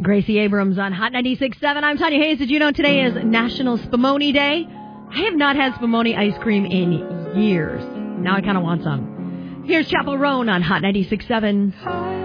Gracie Abrams on Hot 96.7. I'm Tanya Hayes. Did you know today is National Spumoni Day? I have not had Spumoni ice cream in years. Now I kind of want some. Here's Chappell Roan on Hot 96.7.